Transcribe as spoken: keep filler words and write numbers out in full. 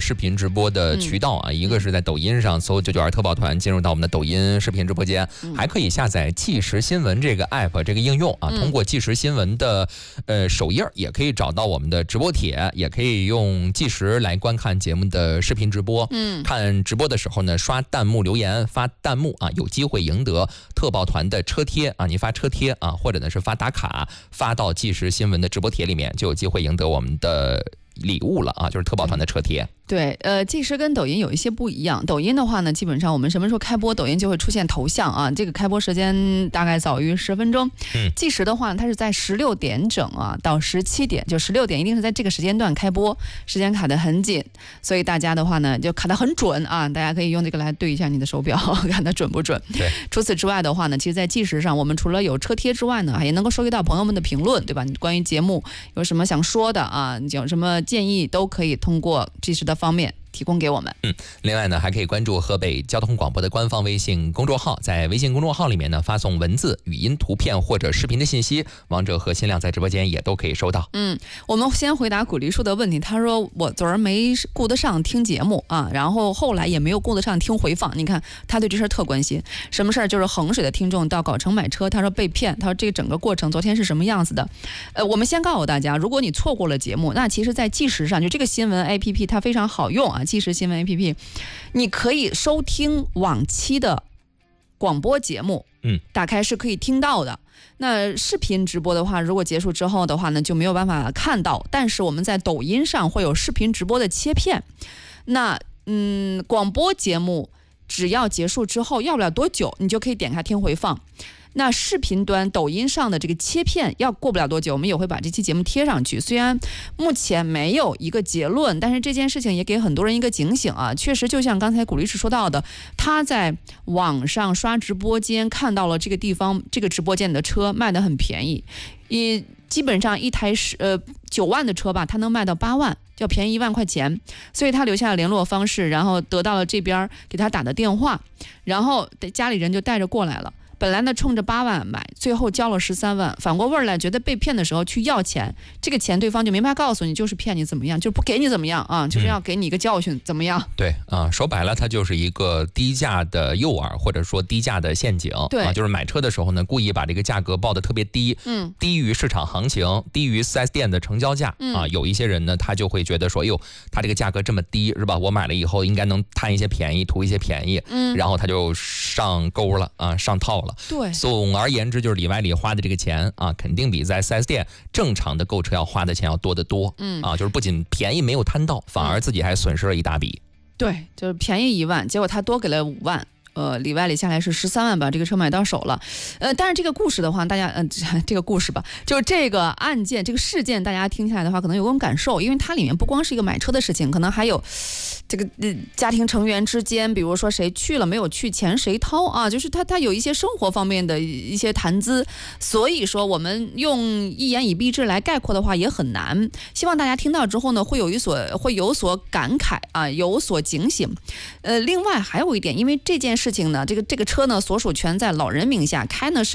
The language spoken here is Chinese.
视频直播的渠道啊，嗯、一个是在抖音上搜九九二特报团，进入到我们的抖音视频直播间，嗯、还可以下载即时新闻这个 app 这个应用啊，通过即时新闻的呃首页也可以找到我们的直播帖，也可以用即时来观看节目的视频直播。嗯，看直播的时候呢，刷弹幕留言发弹幕啊，有机会赢得特报团的车贴啊，你发车贴啊，或者呢是发打卡发到即时新闻的直播帖里面，就有机会赢得我们的礼物了啊，就是特报团的车贴。 对，呃，即时跟抖音有一些不一样。抖音的话呢，基本上我们什么时候开播，抖音就会出现头像啊。这个开播时间大概早于十分钟。嗯，即时的话，它是在十六点整啊到十七点，就十六点一定是在这个时间段开播，时间卡得很紧，所以大家的话呢就卡得很准啊。大家可以用这个来对一下你的手表，看它准不准。 对。 除此之外的话呢，其实，在即时上，我们除了有车贴之外呢，也能够收集到朋友们的评论，对吧？你关于节目有什么想说的啊？你有什么建议都可以通过即时的方面提供给我们。 嗯，另外呢，还可以关注河北交通广播的官方微信公众号，在微信公众号里面呢，发送文字、语音、图片或者视频的信息，王者和新亮在直播间也都可以收到。 嗯，我们先回答古梨树的问题，他说我昨儿没顾得上听节目啊，然后后来也没有顾得上听回放。你看他对这事儿特关心，什么事儿？就是衡水的听众到藁城买车，他说被骗，他说这个整个过程昨天是什么样子的？呃，我们先告诉大家，如果你错过了节目，那其实在即时上，就这个新闻 A P P 它非常好用啊。即时新闻 A P P， 你可以收听往期的广播节目，嗯，打开是可以听到的。那视频直播的话，如果结束之后的话呢，就没有办法看到。但是我们在抖音上会有视频直播的切片。那嗯，广播节目只要结束之后，要不了多久，你就可以点开听回放。那视频端抖音上的这个切片要过不了多久，我们也会把这期节目贴上去。虽然目前没有一个结论，但是这件事情也给很多人一个警醒啊。确实就像刚才古律师说到的，他在网上刷直播间看到了这个地方这个直播间的车卖得很便宜，也基本上一台十呃九万的车吧，他能卖到八万，要便宜一万块钱，所以他留下了联络方式，然后得到了这边给他打的电话，然后家里人就带着过来了。本来呢冲着八万买，最后交了十三万，反过味儿来觉得被骗的时候去要钱，这个钱对方就没法告诉你，就是骗你怎么样，就不给你怎么样啊，就是要给你一个教训，嗯、怎么样？ 对啊，说白了，它就是一个低价的诱饵，或者说低价的陷阱。 对啊，就是买车的时候呢，故意把这个价格报得特别低，嗯，低于市场行情，低于 四 S 店的成交价、嗯、啊。有一些人呢，他就会觉得说，哎呦，他这个价格这么低，是吧？我买了以后应该能贪一些便宜，图一些便宜，嗯，然后他就上钩了啊，上套了。 对， 总而言之，就是里外里花的这个钱啊，肯定比在 四 S 店正常的购车要花的钱要多得多。嗯啊，就是不仅便宜没有贪到，反而自己还损失了一大笔。 对，就是便宜一万，结果他多给了五万。呃，里外里下来是十三万，把这个车买到手了。呃，但是这个故事的话，大家呃，这个故事吧，就是这个案件、这个事件，大家听下来的话，可能有种感受，因为它里面不光是一个买车的事情，可能还有这个、呃、家庭成员之间，比如说谁去了没有去，钱谁掏啊，就是它它有一些生活方面的一些谈资，所以说我们用一言以蔽之来概括的话也很难。希望大家听到之后呢，会有一所会有所感慨啊，有所警醒。呃，另外还有一点，因为这件事情呢，这个这个车呢所属权在老人名下，开呢是